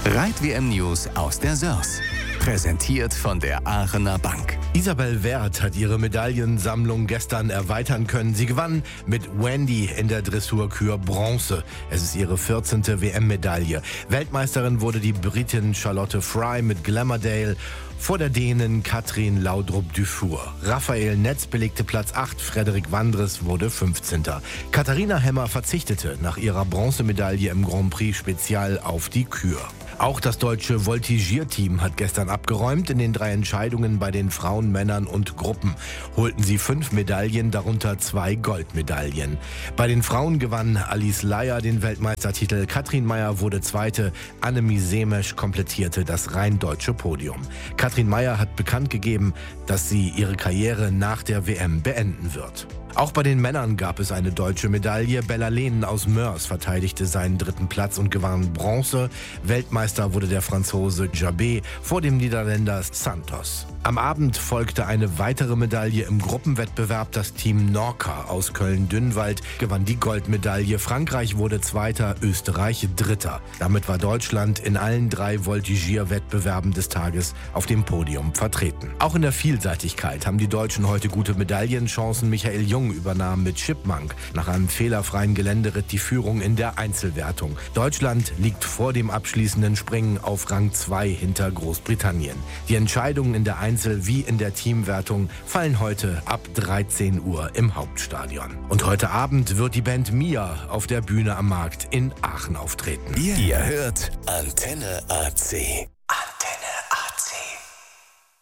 Reit-WM News aus der Sörs. Präsentiert von der Aachener Bank. Isabel Werth hat ihre Medaillensammlung gestern erweitern können. Sie gewann mit Wendy in der Dressurkür Bronze. Es ist ihre 14. WM-Medaille. Weltmeisterin wurde die Britin Charlotte Fry mit Glamourdale vor der Dänin Katrin Laudrup-Dufour. Raphael Netz belegte Platz 8, Frederik Wandres wurde 15. Katharina Hemmer verzichtete nach ihrer Bronzemedaille im Grand Prix Spezial auf die Kür. Auch das deutsche Voltigierteam hat gestern abgeräumt. In den 3 Entscheidungen bei den Frauen, Männern und Gruppen holten sie 5 Medaillen, darunter 2 Goldmedaillen. Bei den Frauen gewann Alice Leier den Weltmeistertitel, Katrin Meyer wurde Zweite, Annemie Semesch komplettierte das rein deutsche Podium. Katrin Meyer hat bekannt gegeben, dass sie ihre Karriere nach der WM beenden wird. Auch bei den Männern gab es eine deutsche Medaille. Bella Lehnen aus Moers verteidigte seinen 3. Platz und gewann Bronze. Weltmeister wurde der Franzose Jabet vor dem Niederländer Santos. Am Abend folgte eine weitere Medaille im Gruppenwettbewerb. Das Team Norca aus Köln-Dünnwald gewann die Goldmedaille. Frankreich wurde Zweiter, Österreich Dritter. Damit war Deutschland in allen 3 Voltigier-Wettbewerben des Tages auf dem Podium vertreten. Auch in der Vielseitigkeit haben die Deutschen heute gute Medaillenchancen. Michael Jung übernahm mit Chipmunk nach einem fehlerfreien Geländeritt die Führung in der Einzelwertung. Deutschland liegt vor dem abschließenden Springen auf Rang 2 hinter Großbritannien. Die Entscheidungen in der Einzel- wie in der Teamwertung fallen heute ab 13 Uhr im Hauptstadion. Und heute Abend wird die Band Mia auf der Bühne am Markt in Aachen auftreten. Ihr hört Antenne AC.